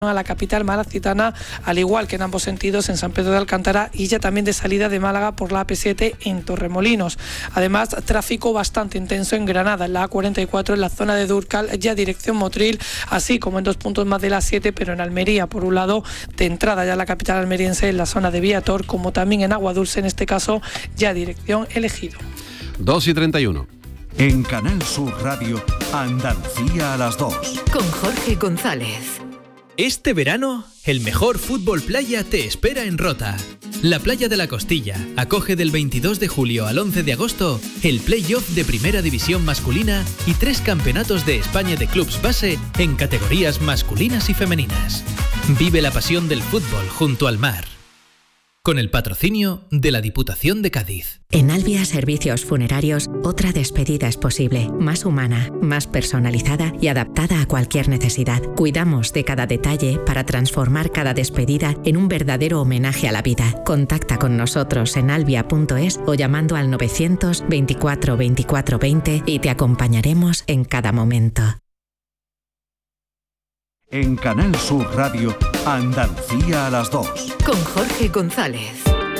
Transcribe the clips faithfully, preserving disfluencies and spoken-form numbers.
a la capital malacitana, al igual que en ambos sentidos en San Pedro de Alcántara y ya también de salida de Málaga por la A P siete en Torremolinos. Además, tráfico bastante intenso en Granada, en la A cuarenta y cuatro, en la zona de Durcal, ya dirección Motril, así como en dos puntos más de la A siete, pero en Almería, por un lado, de entrada ya a la capital almeriense, en la zona de Viator, como también en Aguadulce, en este caso, ya dirección Elegido. dos y treinta y uno. En Canal Sur Radio, Andalucía a las dos. Con Jorge González. Este verano, el mejor fútbol playa te espera en Rota. La Playa de la Costilla acoge del veintidós de julio al once de agosto el play-off de Primera División masculina y tres campeonatos de España de clubs base en categorías masculinas y femeninas. Vive la pasión del fútbol junto al mar. Con el patrocinio de la Diputación de Cádiz. En Albia Servicios Funerarios, otra despedida es posible, más humana, más personalizada y adaptada a cualquier necesidad. Cuidamos de cada detalle para transformar cada despedida en un verdadero homenaje a la vida. Contacta con nosotros en albia punto es o llamando al novecientos veinticuatro veinticuatro veinte y te acompañaremos en cada momento. En Canal Sur Radio, Andalucía a las dos. Con Jorge González.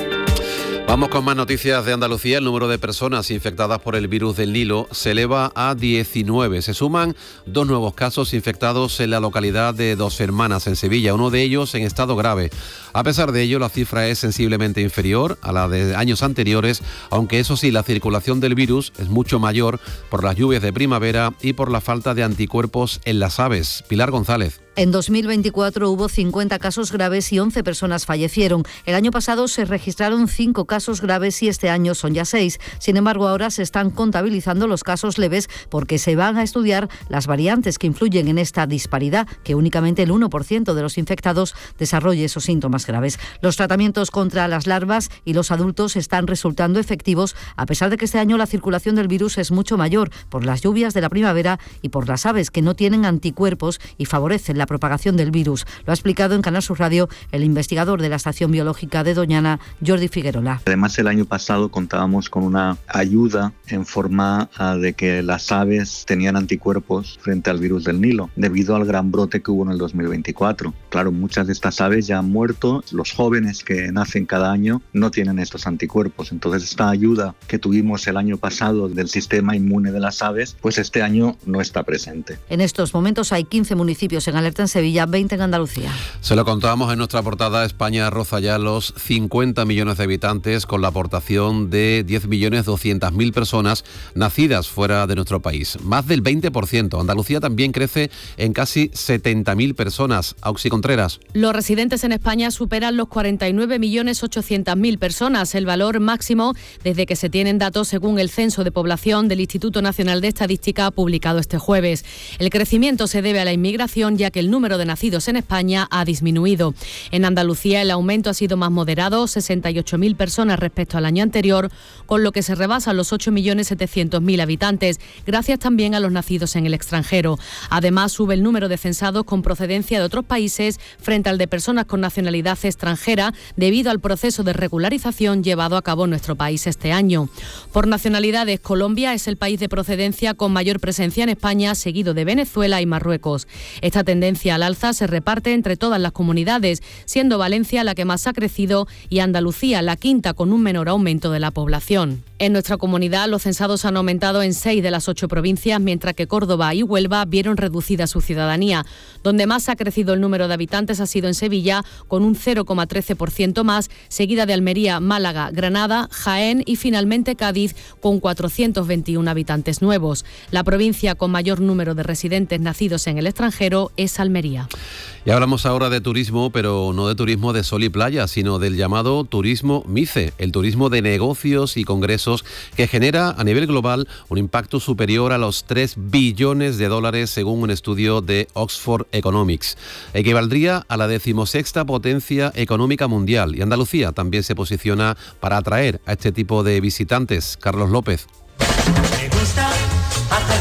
Vamos con más noticias de Andalucía. El número de personas infectadas por el virus del Nilo se eleva a diecinueve. Se suman dos nuevos casos infectados en la localidad de Dos Hermanas, en Sevilla, uno de ellos en estado grave. A pesar de ello, la cifra es sensiblemente inferior a la de años anteriores, aunque eso sí, la circulación del virus es mucho mayor por las lluvias de primavera y por la falta de anticuerpos en las aves. Pilar González. En dos mil veinticuatro hubo cincuenta casos graves y once personas fallecieron. El año pasado se registraron cinco casos graves y este año son ya seis. Sin embargo, ahora se están contabilizando los casos leves porque se van a estudiar las variantes que influyen en esta disparidad, que únicamente el uno por ciento de los infectados desarrolle esos síntomas graves. Los tratamientos contra las larvas y los adultos están resultando efectivos, a pesar de que este año la circulación del virus es mucho mayor por las lluvias de la primavera y por las aves que no tienen anticuerpos y favorecen la propagación del virus. Lo ha explicado en Canal Sur Radio el investigador de la Estación Biológica de Doñana, Jordi Figuerola. Además, el año pasado contábamos con una ayuda en forma de que las aves tenían anticuerpos frente al virus del Nilo, debido al gran brote que hubo en el dos mil veinticuatro. Claro, muchas de estas aves ya han muerto, los jóvenes que nacen cada año no tienen estos anticuerpos. Entonces, esta ayuda que tuvimos el año pasado del sistema inmune de las aves, pues este año no está presente. En estos momentos hay quince municipios en alerta en Sevilla, veinte en Andalucía. Se lo contábamos en nuestra portada. España roza ya los cincuenta millones de habitantes con la aportación de diez millones doscientas mil personas nacidas fuera de nuestro país. Más del veinte por ciento. Andalucía también crece en casi setenta mil personas. Auxi Contreras. Los residentes en España superan los cuarenta y nueve millones ochocientas mil personas, el valor máximo desde que se tienen datos según el Censo de Población del Instituto Nacional de Estadística publicado este jueves. El crecimiento se debe a la inmigración, ya que el número de nacidos en España ha disminuido. En Andalucía el aumento ha sido más moderado, sesenta y ocho mil personas respecto al año anterior, con lo que se rebasan los ocho millones setecientos mil habitantes, gracias también a los nacidos en el extranjero. Además, sube el número de censados con procedencia de otros países frente al de personas con nacionalidad extranjera, debido al proceso de regularización llevado a cabo en nuestro país este año. Por nacionalidades, Colombia es el país de procedencia con mayor presencia en España, seguido de Venezuela y Marruecos. Esta tendencia al alza se reparte entre todas las comunidades, siendo Valencia la que más ha crecido y Andalucía la quinta con un menor aumento de la población. En nuestra comunidad los censados han aumentado en seis de las ocho provincias, mientras que Córdoba y Huelva vieron reducida su ciudadanía. Donde más ha crecido el número de habitantes ha sido en Sevilla, con un cero coma trece por ciento más, seguida de Almería, Málaga, Granada, Jaén y finalmente Cádiz, con cuatrocientos veintiuno habitantes nuevos. La provincia con mayor número de residentes nacidos en el extranjero es Almería. Y hablamos ahora de turismo, pero no de turismo de sol y playa, sino del llamado turismo MICE, el turismo de negocios y congresos que genera a nivel global un impacto superior a los tres billones de dólares según un estudio de Oxford Economics. Equivaldría a la decimosexta potencia económica mundial, y Andalucía también se posiciona para atraer a este tipo de visitantes. Carlos López. Me gusta hacer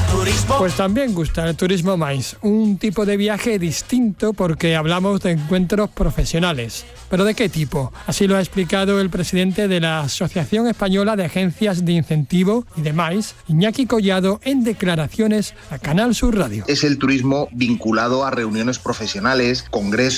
turismo. Pues también gusta el turismo mais, un tipo de viaje distinto porque hablamos de encuentros profesionales. ¿Pero de qué tipo? Así lo ha explicado el presidente de la Asociación Española de Agencias de Incentivo y de Mais, Iñaki Collado, en declaraciones a Canal Sur Radio. Es el turismo vinculado a reuniones profesionales, congresos,